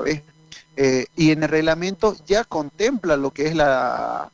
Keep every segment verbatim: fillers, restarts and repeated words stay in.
vez. Eh, y en el reglamento ya contempla lo que es la,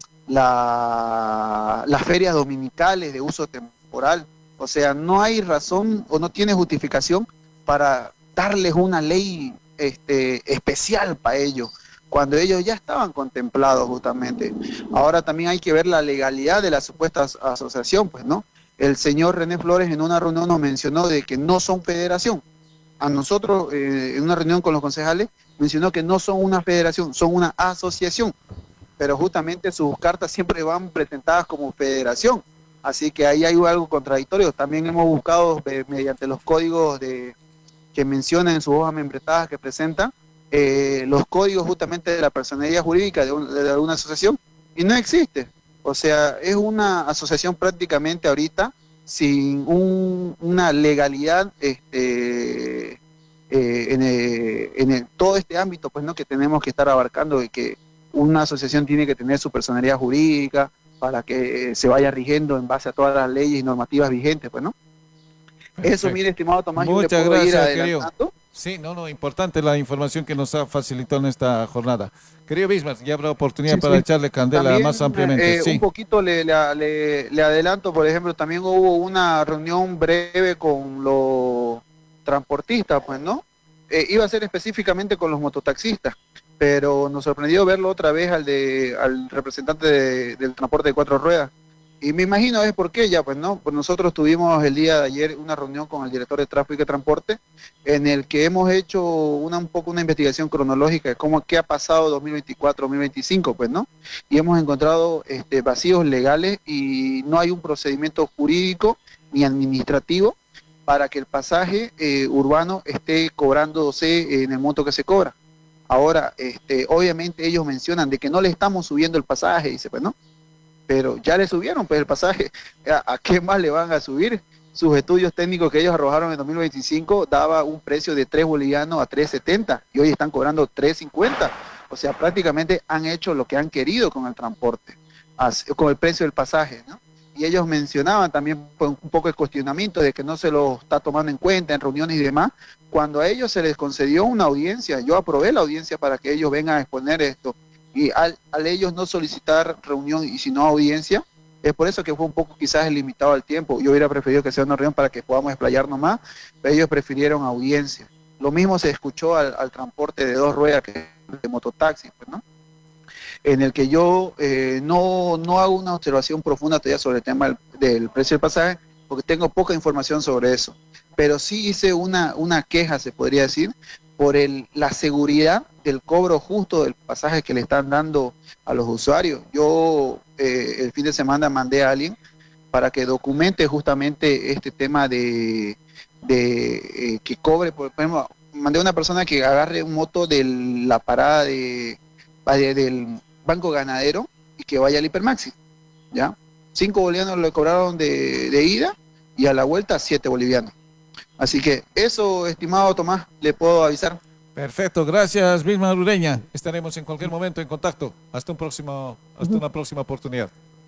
la, las ferias dominicales de uso temporal. O sea, no hay razón o no tiene justificación para darles una ley este, especial para ellos, cuando ellos ya estaban contemplados justamente. Ahora también hay que ver la legalidad de la supuesta as asociación, pues, ¿no? El señor René Flores en una reunión nos mencionó de que no son federación. A nosotros, eh, en una reunión con los concejales, mencionó que no son una federación, son una asociación, pero justamente sus cartas siempre van presentadas como federación. Así que ahí hay algo contradictorio. También hemos buscado, eh, mediante los códigos de, que mencionan en sus hojas membretadas que presentan, eh, los códigos justamente de la personalidad jurídica de, un, de una asociación, y no existe. O sea, es una asociación prácticamente ahorita sin un, una legalidad este, eh, en, el, en el, todo este ámbito, pues, ¿no?, que tenemos que estar abarcando, de que una asociación tiene que tener su personalidad jurídica para que se vaya rigiendo en base a todas las leyes y normativas vigentes, pues, ¿no? Perfecto. Eso, mire, estimado Tomás, yo le Muchas puedo ir gracias, querido. adelantando. Sí, no, no, importante la información que nos ha facilitado en esta jornada. Querido Bismarck, ya habrá oportunidad Sí, para sí. echarle candela También más ampliamente. eh, un Sí, poquito le, le, le, le adelanto, por ejemplo, también hubo una reunión breve con los transportistas, pues, ¿no? Eh, iba a ser específicamente con los mototaxistas, pero nos sorprendió verlo otra vez al, de, al representante de, del transporte de cuatro ruedas. Y me imagino es por qué ya, pues, ¿no? Pues nosotros tuvimos el día de ayer una reunión con el director de tráfico y transporte, en el que hemos hecho una, un poco una investigación cronológica de cómo, qué ha pasado dos mil veinticuatro, dos mil veinticinco, pues, ¿no? Y hemos encontrado este, vacíos legales y no hay un procedimiento jurídico ni administrativo para que el pasaje eh, urbano esté cobrándose en el monto que se cobra. Ahora, este, obviamente ellos mencionan de que no le estamos subiendo el pasaje, dice, pues, ¿no? Pero ya le subieron pues el pasaje. ¿A, a qué más le van a subir? Sus estudios técnicos que ellos arrojaron en dos mil veinticinco daba un precio de tres bolivianos a tres setenta y hoy están cobrando tres cincuenta. O sea, prácticamente han hecho lo que han querido con el transporte, con el precio del pasaje, ¿no? Y ellos mencionaban también pues, un poco el cuestionamiento de que no se lo está tomando en cuenta en reuniones y demás, cuando a ellos se les concedió una audiencia. Yo aprobé la audiencia para que ellos vengan a exponer esto, y al, al ellos no solicitar reunión y sino audiencia, es por eso que fue un poco quizás limitado al tiempo. Yo hubiera preferido que sea una reunión para que podamos explayarnos más, pero ellos prefirieron audiencia. Lo mismo se escuchó al, al transporte de dos ruedas, que de mototaxi, pues, ¿no? En el que yo eh, no, no hago una observación profunda todavía sobre el tema del, del precio del pasaje, porque tengo poca información sobre eso. Pero sí hice una, una queja, se podría decir, por el, la seguridad del cobro justo del pasaje que le están dando a los usuarios. Yo eh, el fin de semana mandé a alguien para que documente justamente este tema de, de eh, que cobre, por ejemplo, mandé a una persona que agarre un moto de la parada de, de, del Banco Ganadero y que vaya al Hipermaxi, ¿ya? Cinco bolivianos le cobraron de, de ida y a la vuelta siete bolivianos. Así que eso, estimado Tomás, le puedo avisar. perfecto, gracias Bismarck Ureña. Estaremos en cualquier momento en contacto. Hasta un próximo, hasta una próxima oportunidad.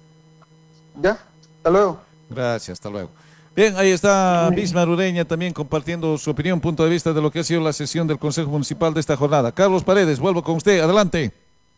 Ya, hasta luego. Gracias, hasta luego. Bien, ahí está Bismarck Ureña también compartiendo su opinión, punto de vista de lo que ha sido la sesión del Consejo Municipal de esta jornada. Carlos Paredes, vuelvo con usted, adelante.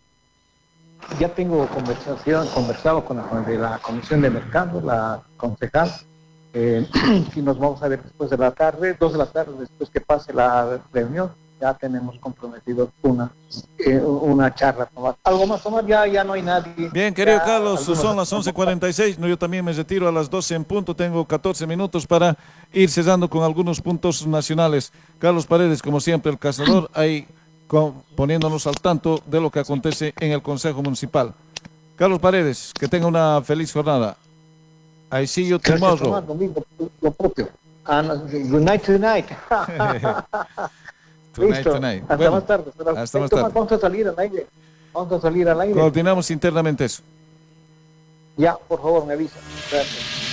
Ya tengo conversación, conversado con la, de la Comisión de Mercado, la concejal, eh, y nos vamos a ver después de la tarde, dos de la tarde, después que pase la reunión, ya tenemos comprometido una, eh, una charla, Tomás. ¿Algo más, Tomás? Ya, ya no hay nadie. Bien, querido ya, Carlos, son las once cuarenta y seis, no, yo también me retiro a las doce en punto, tengo catorce minutos para ir cesando con algunos puntos nacionales. Carlos Paredes, como siempre, el cazador, ahí con, poniéndonos al tanto de lo que acontece en el Consejo Municipal. Carlos Paredes, que tenga una feliz jornada. I see you tomorrow. Gracias, Tomás, lo mismo, lo propio. Ah, no, good night, tonight. Tonight, Listo. tonight. Hasta Bueno, más tarde. hasta más Tomás, tarde. vamos a salir al aire. Vamos a salir al aire. Coordinamos internamente eso. Ya, por favor, me avisa. Gracias.